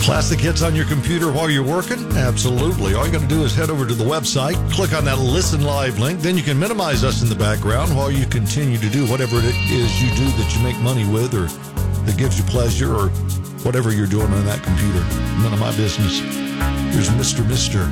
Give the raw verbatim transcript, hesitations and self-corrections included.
Classic hits on your computer while you're working? Absolutely. All you got to do is head over to the website, click on that Listen Live link, then you can minimize us in the background while you continue to do whatever it is you do that you make money with or that gives you pleasure or whatever you're doing on that computer. None of my business. Here's Mister Mister